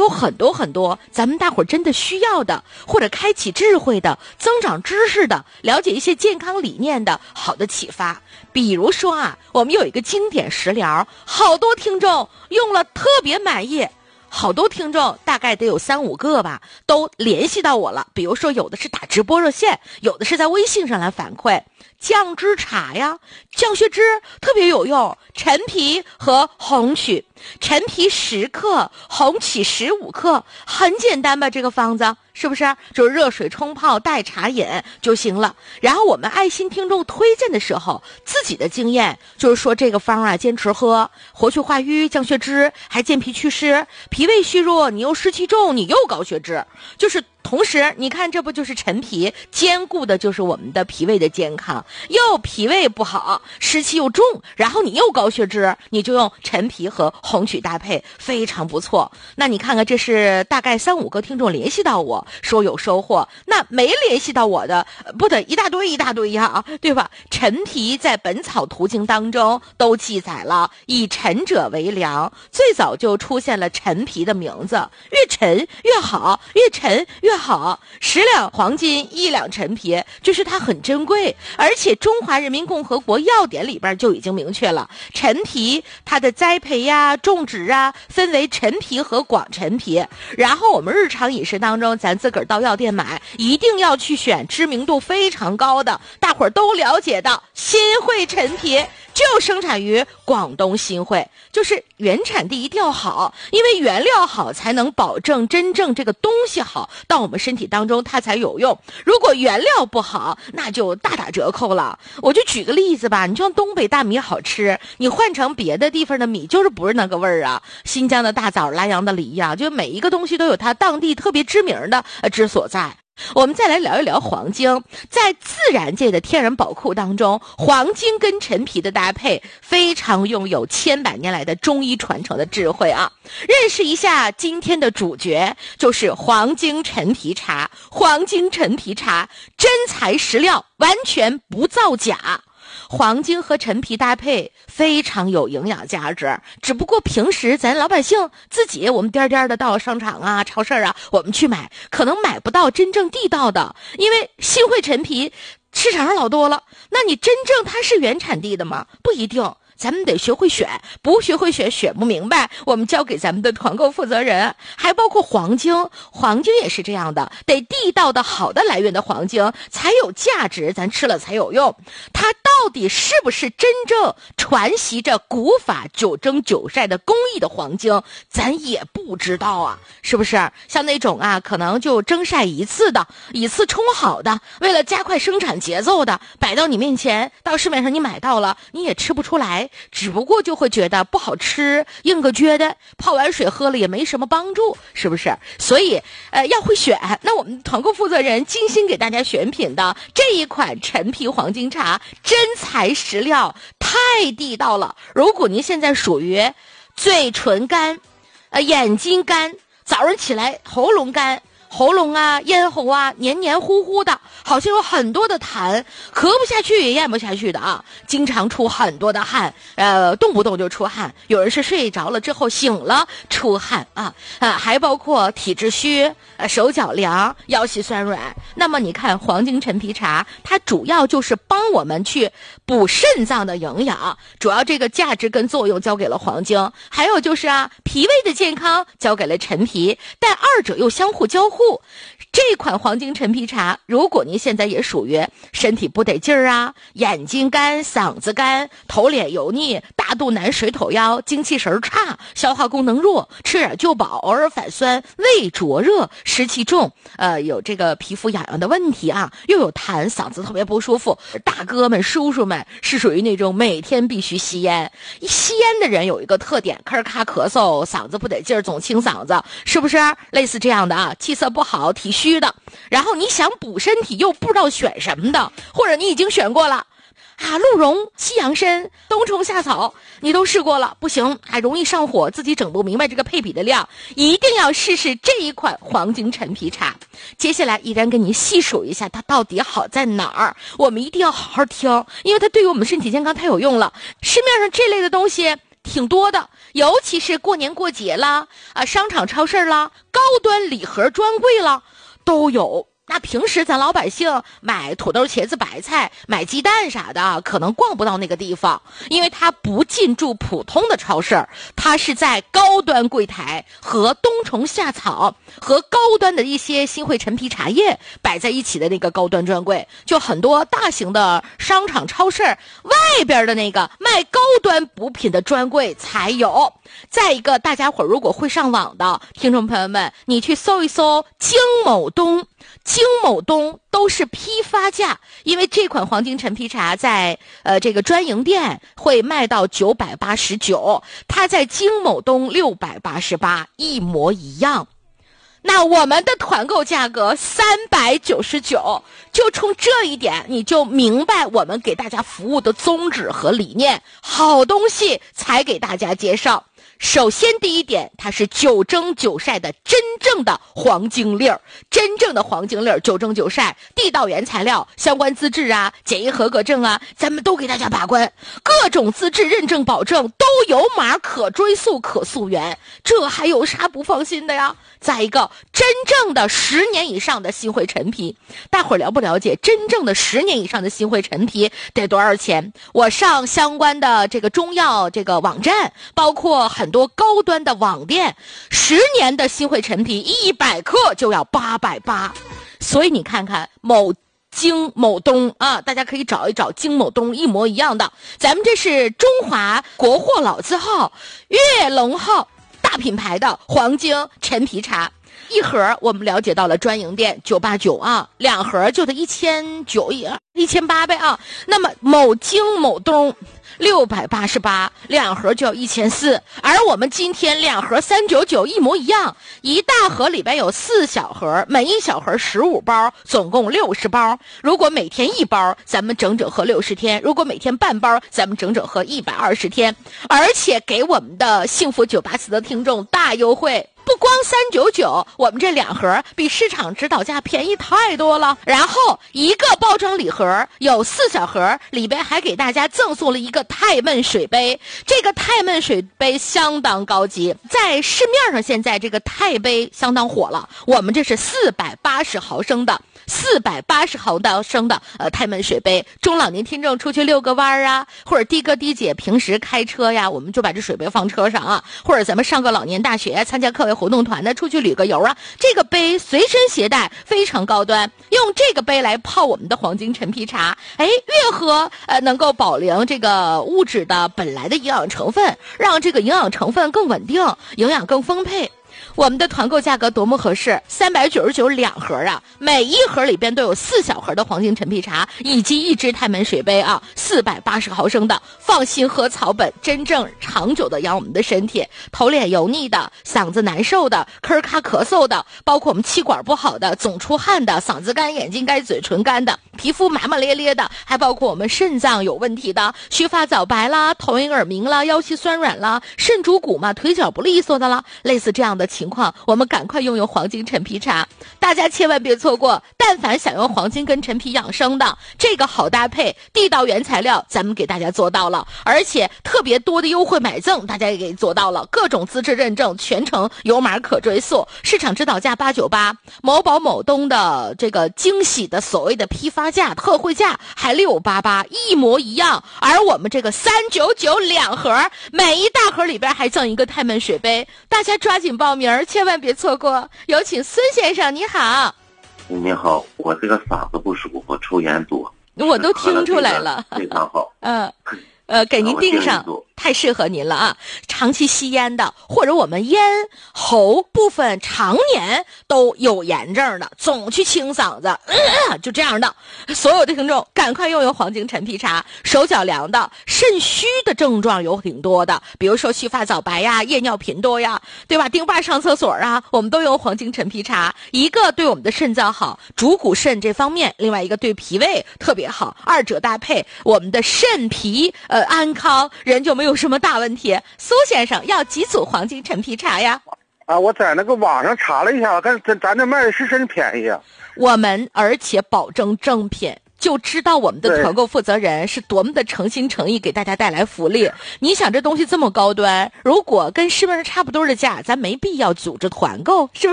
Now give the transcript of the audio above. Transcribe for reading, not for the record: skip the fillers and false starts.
有很多很多咱们大伙儿真的需要的，或者开启智慧的、增长知识的、了解一些健康理念的好的启发。比如说啊，我们有一个经典食疗，好多听众用了特别满意，好多听众大概得有3-5个吧，都联系到我了。比如说有的是打直播热线，有的是在微信上来反馈。降脂茶呀，降血脂特别有用，陈皮和红曲，陈皮10克，红曲15克，很简单吧？这个方子是不是就是热水冲泡代茶饮就行了？然后我们爱心听众推荐的时候，自己的经验就是说这个方啊，坚持喝，活血化瘀，降血脂，还健脾祛湿，脾胃虚弱，你又湿气重，你又高血脂，就是同时你看这不就是陈皮兼顾的就是我们的脾胃的健康，又脾胃不好，湿气又重，然后你又高血脂，你就用陈皮和红曲搭配非常不错。那你看看，这是大概3-5个听众联系到我说有收获，那没联系到我的不得一大堆呀，对吧？陈皮在本草图经当中都记载了以陈者为良，最早就出现了陈皮的名字，越陈越好，越陈越好，10两黄金1两陈皮，就是它很珍贵。而且中华人民共和国药典里边就已经明确了，陈皮它的栽培呀、种植啊，分为陈皮和广陈皮。然后我们日常饮食当中，咱自个儿到药店买，一定要去选知名度非常高的，大伙儿都了解到新会陈皮就生产于广东新会，就是原产地一定要好，因为原料好才能保证真正这个东西好到我们身体当中它才有用。如果原料不好，那就大打折扣了。我就举个例子吧，你就像东北大米好吃，你换成别的地方的米就是不是那个味儿啊。新疆的大枣、莱阳的梨呀，就每一个东西都有它当地特别知名的之所在。我们再来聊一聊黄精，在自然界的天然宝库当中，黄精跟陈皮的搭配非常拥有千百年来的中医传承的智慧啊！认识一下今天的主角，就是黄精陈皮茶。黄精陈皮茶真材实料，完全不造假。黄精和陈皮搭配非常有营养价值，只不过平时咱老百姓自己我们颠颠的到商场啊、超市啊，我们去买可能买不到真正地道的，因为新会陈皮市场上老多了，那你真正它是原产地的吗？不一定。咱们得学会选，不学会选，选不明白，我们交给咱们的团购负责人。还包括黄精，黄精也是这样的，得地道的好的来源的黄精才有价值，咱吃了才有用。它到底是不是真正传袭着古法9蒸9晒的工艺的黄精，咱也不知道啊，是不是？像那种啊，可能就蒸晒一次的，一次冲好的，为了加快生产节奏的，摆到你面前，到市面上你买到了，你也吃不出来，只不过就会觉得不好吃，硬个撅的，泡完水喝了也没什么帮助，是不是？所以要会选。那我们团购负责人精心给大家选品的这一款陈皮黄精茶，真材实料，太地道了。如果您现在属于嘴唇干、眼睛干，早上起来喉咙干，喉咙啊、咽喉啊黏黏糊糊的，好像有很多的痰，咳不下去也咽不下去的啊，经常出很多的汗，动不动就出汗，有人是睡着了之后醒了出汗啊，还包括体质虚、手脚凉、腰膝酸软。那么你看黄精陈皮茶，它主要就是帮我们去补肾脏的营养，主要这个价值跟作用交给了黄精，还有就是脾胃的健康交给了陈皮，但二者又相互交互。这款黄精陈皮茶，如果您现在也属于身体不得劲儿眼睛干、嗓子干、头脸油腻、大肚腩、水头腰、精气神差、消化功能弱、吃点就饱、偶尔反酸、胃灼热、湿气重，有这个皮肤痒痒的问题又有痰，嗓子特别不舒服，大哥们叔叔们是属于那种每天必须吸烟。吸烟的人有一个特点，咳咔咳嗽，嗓子不得劲儿，总清嗓子，是不是类似这样的气色不好、体虚的，然后你想补身体又不知道选什么的，或者你已经选过了鹿茸、西洋参、冬虫夏草你都试过了，不行，还容易上火，自己整不明白这个配比的量，一定要试试这一款黄精陈皮茶。接下来依然跟你细数一下它到底好在哪儿，我们一定要好好听，因为它对于我们身体健康太有用了。市面上这类的东西挺多的， 尤其是过年过节啦，商场超市啦，高端礼盒专柜啦，都有。那平时咱老百姓买土豆、茄子、白菜、买鸡蛋啥的，可能逛不到那个地方，因为它不进驻普通的超市，它是在高端柜台和冬虫夏草和高端的一些新汇陈皮茶叶摆在一起的那个高端专柜，就很多大型的商场超市外边的那个卖高端补品的专柜才有。再一个，大家伙如果会上网的听众朋友们，你去搜一搜京某东都是批发价，因为这款黄金陈皮茶在这个专营店会卖到989，它在京某东688，一模一样。那我们的团购价格399，就从这一点你就明白我们给大家服务的宗旨和理念，好东西才给大家介绍。首先第一点，它是9蒸9晒的真正的黄金粒儿，真正的黄金粒儿9蒸9晒，地道原材料，相关资质啊，检疫合格证啊，咱们都给大家把关，各种资质认证保证都有码，可追溯可溯源，这还有啥不放心的呀？再一个，真正的10年以上的新汇陈皮，大伙儿了不了解真正的10年以上的新汇陈皮得多少钱？我上相关的这个中药这个网站，包括很多高端的网店，10年的新汇陈皮100克就要880，所以你看看京某东啊，大家可以找一找京某东一模一样的，咱们这是中华国货老字号粤龙号大品牌的黄金陈皮茶，一盒我们了解到了专营店989啊，2盒就得1900 1800啊。那么京某东688，2盒就要1400，而我们今天2盒399一模一样，一大盒里边有4小盒，每一小盒15包，总共60包。如果每天1包，咱们整整喝60天；如果每天半包，咱们整整喝120天。而且给我们的幸福984的听众大优惠。不光399，我们这2盒比市场指导价便宜太多了。然后一个包装礼盒有4小盒，里边还给大家赠送了一个太焖水杯。这个太焖水杯相当高级，在市面上现在这个太杯相当火了。我们这是480毫升的太焖水杯，中老年听众出去遛个弯啊，或者的哥的姐平时开车呀，我们就把这水杯放车上啊，或者咱们上个老年大学呀，参加课外活动团的，出去旅个游啊，这个杯随身携带，非常高端，用这个杯来泡我们的黄金陈皮茶，越喝能够保留这个物质的本来的营养成分，让这个营养成分更稳定，营养更丰沛。我们的团购价格多么合适，399两盒啊，每一盒里边都有4小盒的黄金陈皮茶，以及1只太焖水杯啊，480毫升的，放心喝草本，真正长久的养我们的身体。头脸油腻的，嗓子难受的，咳咔咳嗽的，包括我们气管不好的，总出汗的，嗓子干、眼睛干、嘴唇干的，皮肤麻麻咧咧的，还包括我们肾脏有问题的，须发早白啦，头晕耳鸣啦，腰膝酸软啦，肾主骨嘛，腿脚不利索的啦，类似这样的情况，我们赶快拥有黄金陈皮茶，大家千万别错过。但凡想用黄金跟陈皮养生的，这个好搭配，地道原材料咱们给大家做到了，而且特别多的优惠买赠大家也给做到了，各种资质认证全程有码可追溯，市场指导价898，某宝某东的这个惊喜的所谓的批发价特惠价还688，一模一样。而我们这个399两盒，每一大盒里边还赠一个太焖水杯，大家抓紧报名，千万别错过。有请孙先生，你好。 你好，我这个嗓子不舒服，抽烟多， 我都听出来了， 非常好。 给您订上，太适合您了啊！长期吸烟的，或者我们咽喉部分常年都有炎症的，总去清嗓子，就这样的，所有的听众赶快拥有黄金陈皮茶。手脚凉的、肾虚的症状有挺多的，比如说须发早白呀、夜尿频多呀，对吧？丁爸上厕所啊，我们都用黄金陈皮茶，一个对我们的肾脏好，主骨肾这方面，另外一个对脾胃特别好，二者搭配，我们的肾脾安康，人就没有什么大问题。苏先生要几组黄金陈皮茶呀？ 我在那个网上查了一下，看咱这卖的是真便宜啊。 我们而且保证正品， 就知道我们的团购负责人是多么的诚心诚意给大家带来福利。你想这东西这么高端，如果跟市面上差不多的价，咱没必要组织团购，是不是？